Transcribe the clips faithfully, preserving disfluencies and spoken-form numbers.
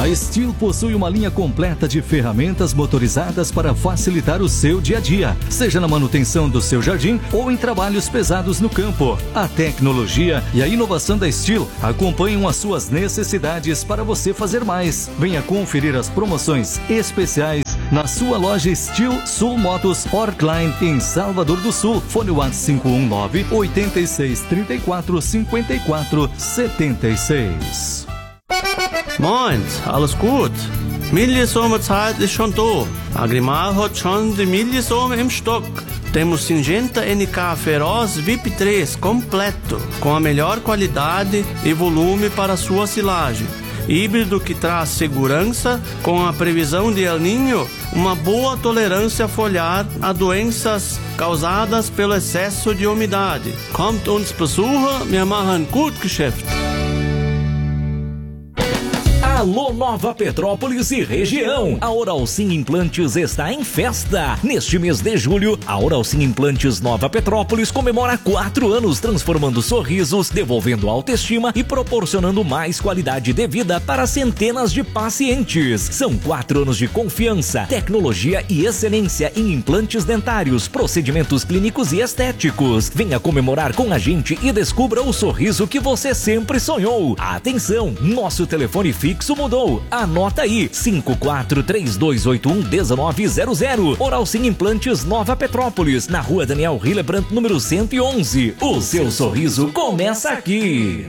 A Steel possui uma linha completa de ferramentas motorizadas para facilitar o seu dia a dia, seja na manutenção do seu jardim ou em trabalhos pesados no campo. A tecnologia e a inovação da Steel acompanham as suas necessidades para você fazer mais. Venha conferir as promoções especiais na sua loja Steel Sul Motos Orkline em Salvador do Sul. Fone WhatsApp cinco um nove, oito seis três quatro, cinco quatro sete seis. Moin, alles gut? Milchsommerzeit ist schon da. Agrimar hat schon die Milchsomme im Stock. Temos Syngenta N K Feroz V I P três completo, com a melhor qualidade e volume para sua silagem. Híbrido que traz segurança, com a previsão de El Niño, uma boa tolerância foliar a doenças causadas pelo excesso de umidade. Kommt uns besuchen, wir machen gut Geschäft. Alô Nova Petrópolis e região, a Oralcim Implantes está em festa. Neste mês de julho, a Oralcim Implantes Nova Petrópolis comemora quatro anos transformando sorrisos, devolvendo autoestima e proporcionando mais qualidade de vida para centenas de pacientes. São quatro anos de confiança, tecnologia e excelência em implantes dentários, procedimentos clínicos e estéticos. Venha comemorar com a gente e descubra o sorriso que você sempre sonhou. Atenção, nosso telefone fixo mudou. Anota aí, cinco quatro três dois oito um um nove zero zero. Oralcim Implantes Nova Petrópolis, na rua Daniel Hillebrand, número cento e onze. O seu sorriso começa aqui.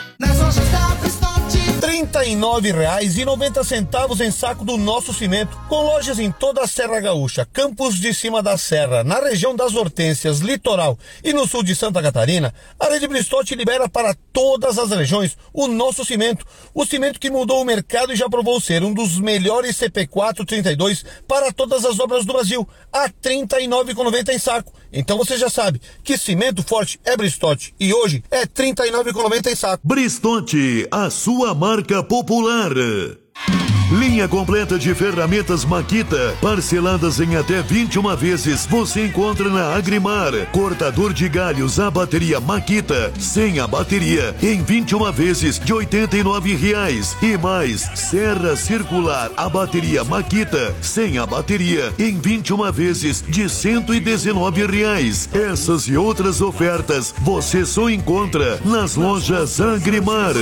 trinta e nove reais e noventa centavos em saco do Nosso Cimento, com lojas em toda a Serra Gaúcha, Campos de Cima da Serra, na região das Hortênsias, Litoral e no sul de Santa Catarina. A Rede Bristotti libera para todas as regiões o Nosso Cimento, o cimento que mudou o mercado e já provou ser um dos melhores C P quatro trinta e dois para todas as obras do Brasil, a trinta e nove reais e noventa centavos em saco. Então você já sabe que cimento forte é Bristotti e hoje é trinta e nove reais e noventa centavos em saco. Bristotti, a sua marca popular. Linha completa de ferramentas Makita, parceladas em até vinte e uma vezes, você encontra na Agrimar. Cortador de galhos a bateria Makita, sem a bateria, em vinte e uma vezes de oitenta e nove reais. E mais, serra circular a bateria Makita, sem a bateria, em vinte e uma vezes de cento e dezenove reais. Essas e outras ofertas você só encontra nas lojas Agrimar.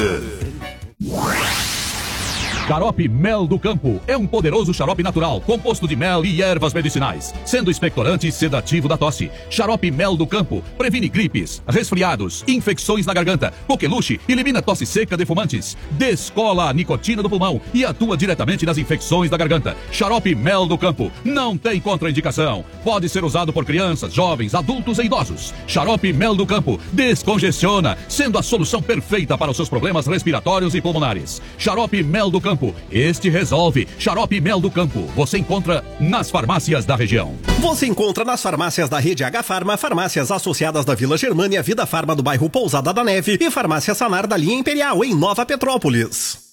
Xarope Mel do Campo é um poderoso xarope natural, composto de mel e ervas medicinais, sendo expectorante e sedativo da tosse. Xarope Mel do Campo previne gripes, resfriados, infecções na garganta, coqueluche, elimina tosse seca de fumantes, descola a nicotina do pulmão e atua diretamente nas infecções da garganta. Xarope Mel do Campo não tem contraindicação. Pode ser usado por crianças, jovens, adultos e idosos. Xarope Mel do Campo descongestiona, sendo a solução perfeita para os seus problemas respiratórios e pulmonares. Xarope Mel do Campo, este resolve. Xarope Mel do Campo, você encontra nas farmácias da região. Você encontra nas farmácias da rede H Farma, farmácias associadas da Vila Germânia, Vida Farma do bairro Pousada da Neve e farmácia Sanar da linha Imperial em Nova Petrópolis.